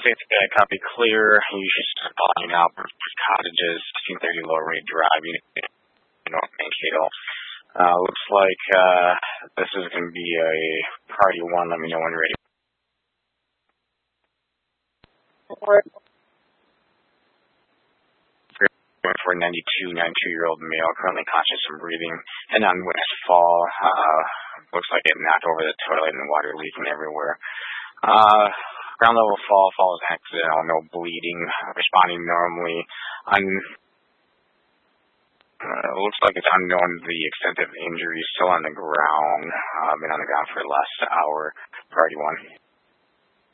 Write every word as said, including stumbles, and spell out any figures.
I copy clear. You should start following out for cottages, fifteen thirty Lower Rate Drive, North Mankato. Uh, looks like uh, this is going to be a party one. Let me know when you're ready. For a ninety-two, ninety-two-year-old male, currently conscious and breathing, and on witness fall. Uh, looks like it knocked over the toilet and water leaking everywhere. Uh, ground level fall, fall is accidental, no bleeding, responding normally. Un, uh, looks like it's unknown the extent of injury, still on the ground. Uh, been on the ground for the last hour. Priority one.